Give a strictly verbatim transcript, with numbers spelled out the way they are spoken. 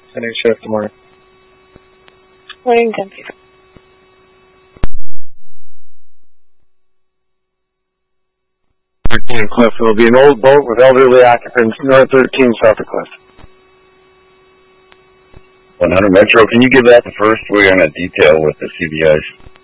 Sending shift, good morning. Morning, Dempsey. thirteen Cliff. It will be an old boat with elderly occupants, North thirteen, south of Cliff. one hundred Metro, can you give that the first? We're in a detail with the C B Is.